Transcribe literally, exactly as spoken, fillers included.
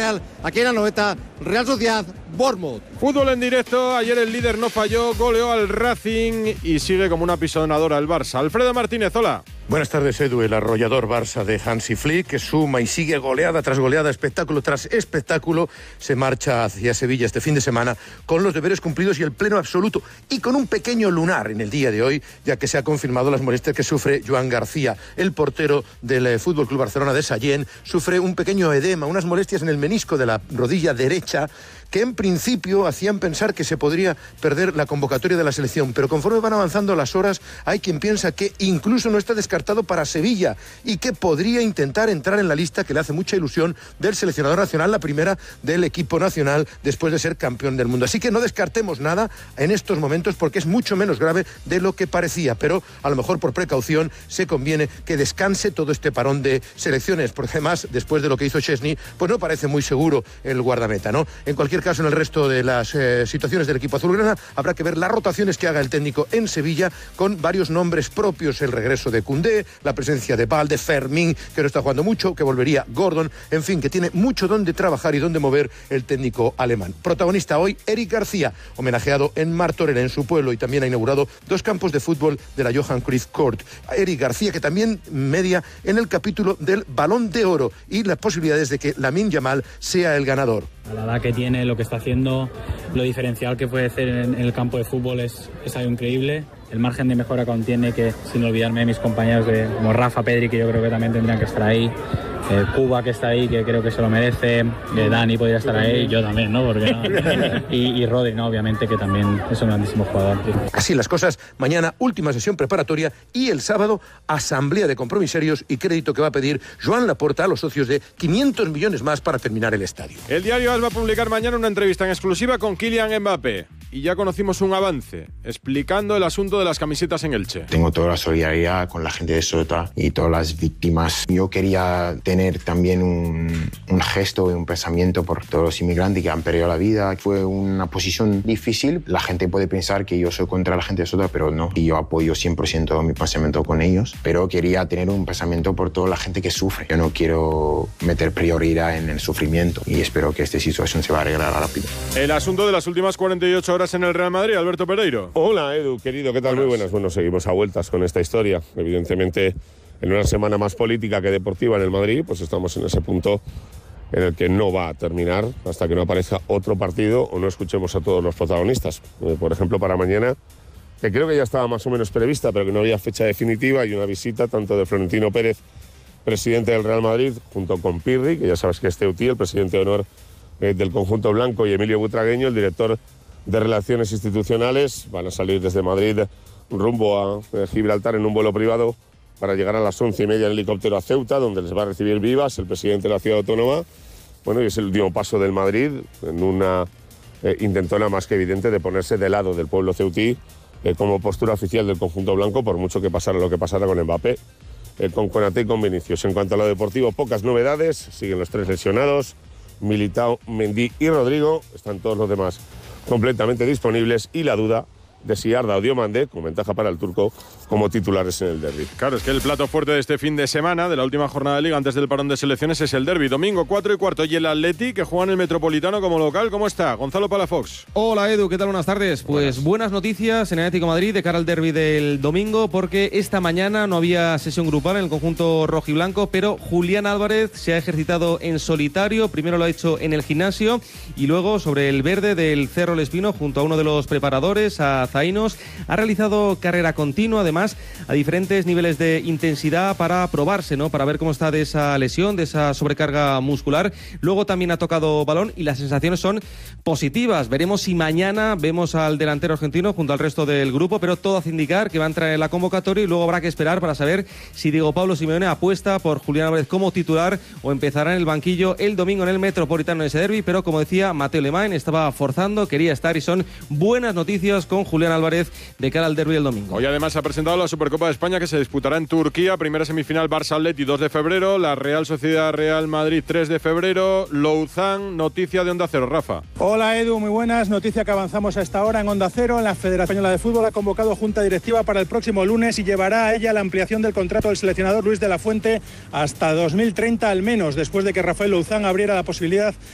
Villarreal, aquí en la Anoeta, Real Sociedad, Bournemouth. Fútbol en directo, ayer el líder no falló, goleó al Racing y sigue como una pisonadora el Barça. Alfredo Martínez, hola. Buenas tardes, Edu. El arrollador Barça de Hansi Flick, que suma y sigue goleada tras goleada, espectáculo tras espectáculo, se marcha hacia Sevilla este fin de semana con los deberes cumplidos y el pleno absoluto, y con un pequeño lunar en el día de hoy, ya que se ha confirmado las molestias que sufre Joan García, el portero del F C Barcelona de Sallent. Sufre un pequeño edema, unas molestias en el menisco de la rodilla derecha, que en principio hacían pensar que se podría perder la convocatoria de la selección, pero conforme van avanzando las horas hay quien piensa que incluso no está descartado para Sevilla y que podría intentar entrar en la lista, que le hace mucha ilusión, del seleccionador nacional, la primera del equipo nacional después de ser campeón del mundo. Así que no descartemos nada en estos momentos, porque es mucho menos grave de lo que parecía, pero a lo mejor por precaución se conviene que descanse todo este parón de selecciones, porque además después de lo que hizo Szczesny, pues no parece muy seguro el guardameta, ¿no? En cualquier caso, en el resto de las eh, situaciones del equipo azulgrana habrá que ver las rotaciones que haga el técnico en Sevilla, con varios nombres propios: el regreso de Koundé, la presencia de Bal, de Fermín, que no está jugando mucho, que volvería Gordon, en fin, que tiene mucho donde trabajar y donde mover el técnico alemán. Protagonista hoy, Eric García, homenajeado en Martorell, en su pueblo, y también ha inaugurado dos campos de fútbol de la Johan Cruyff Court. Eric García, que también media en el capítulo del Balón de Oro y las posibilidades de que Lamine Yamal sea el ganador. A la edad que tiene, lo que está haciendo, lo diferencial que puede hacer en, en el campo de fútbol es, es algo increíble. El margen de mejora contiene, que sin olvidarme de mis compañeros de, como Rafa, Pedri, que yo creo que también tendrían que estar ahí. Eh, Cuba, que está ahí, que creo que se lo merece. Eh, Dani podría estar ahí, yo también, ¿no? Porque, ¿no? y, y Rodri, ¿no? Obviamente, que también es un grandísimo jugador. Sí. Así las cosas, mañana última sesión preparatoria y el sábado asamblea de compromisarios y crédito que va a pedir Joan Laporta a los socios de quinientos millones más para terminar el estadio. El diario AS va a publicar mañana una entrevista en exclusiva con Kylian Mbappé. Y ya conocimos un avance explicando el asunto de las camisetas en Elche. Tengo toda la solidaridad con la gente de Sota y todas las víctimas. Yo quería tener también un, un gesto y un pensamiento por todos los inmigrantes que han perdido la vida. Fue una posición difícil. La gente puede pensar que yo soy contra la gente de Sota, pero no. Y yo apoyo cien por ciento mi pensamiento con ellos. Pero quería tener un pensamiento por toda la gente que sufre. Yo no quiero meter prioridad en el sufrimiento y espero que esta situación se va a arreglar rápido. El asunto de las últimas cuarenta y ocho horas en el Real Madrid, Alberto Pereiro. Hola, Edu, querido, ¿qué tal? Buenas. Muy buenas. Bueno, seguimos a vueltas con esta historia. Evidentemente, en una semana más política que deportiva en el Madrid, pues estamos en ese punto en el que no va a terminar hasta que no aparezca otro partido o no escuchemos a todos los protagonistas. Eh, por ejemplo, para mañana, que creo que ya estaba más o menos prevista, pero que no había fecha definitiva, y una visita tanto de Florentino Pérez, presidente del Real Madrid, junto con Pirri, que ya sabes que es Teutí, el presidente de honor eh, del conjunto blanco, y Emilio Butragueño, el director de Relaciones Institucionales. Van a salir desde Madrid rumbo a Gibraltar en un vuelo privado para llegar a las once y media en helicóptero a Ceuta, donde les va a recibir vivas el presidente de la ciudad autónoma. Bueno, y es el último paso del Madrid en una eh, intentona más que evidente de ponerse de lado del pueblo ceutí eh, como postura oficial del conjunto blanco, por mucho que pasara lo que pasara con Mbappé, eh, con Konaté y con Vinicius. En cuanto a lo deportivo, pocas novedades. Siguen los tres lesionados: Militao, Mendy y Rodrigo. Están todos los demás completamente disponibles, y la duda de si Arda o Diomande, con ventaja para el turco, como titulares en el derbi. Claro, es que el plato fuerte de este fin de semana, de la última jornada de Liga antes del parón de selecciones, es el derbi. Domingo cuatro y cuarto, y el Atleti, que juega en el Metropolitano como local. ¿Cómo está? Gonzalo Palafox. Hola, Edu, ¿qué tal? Buenas tardes. Pues buenas, buenas noticias en el Atlético de Madrid de cara al derbi del domingo, porque esta mañana no había sesión grupal en el conjunto rojiblanco, pero Julián Álvarez se ha ejercitado en solitario. Primero lo ha hecho en el gimnasio y luego sobre el verde del Cerro El Espino, junto a uno de los preparadores, a Zainos. Ha realizado carrera continua, además, a diferentes niveles de intensidad para probarse, ¿no? Para ver cómo está de esa lesión, de esa sobrecarga muscular. Luego también ha tocado balón y las sensaciones son positivas. Veremos si mañana vemos al delantero argentino junto al resto del grupo, pero todo hace indicar que va a entrar en la convocatoria, y luego habrá que esperar para saber si Diego Pablo Simeone apuesta por Julián Álvarez como titular o empezará en el banquillo el domingo en el Metropolitano en ese derbi. Pero como decía, Mateo Lemán estaba forzando, quería estar, y son buenas noticias con Julián Álvarez de cara al derbi del domingo. Hoy además se ha presentado la Supercopa de España, que se disputará en Turquía. Primera semifinal Barça-Atleti dos de febrero, la Real Sociedad-Real Madrid tres de febrero. Louzán, noticia de Onda Cero, Rafa. Hola, Edu, muy buenas. Noticia que avanzamos a esta hora en Onda Cero. La Federación Española de Fútbol ha convocado junta directiva para el próximo lunes y llevará a ella la ampliación del contrato del seleccionador Luis de la Fuente hasta dos mil treinta al menos, después de que Rafael Louzán abriera la posibilidad